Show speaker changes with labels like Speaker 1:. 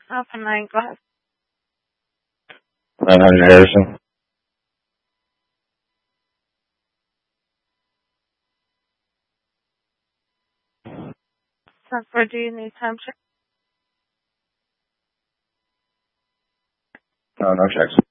Speaker 1: Alpha 9, go ahead.
Speaker 2: 900 Harrison.
Speaker 1: Transfer, do you need time check?
Speaker 2: No checks.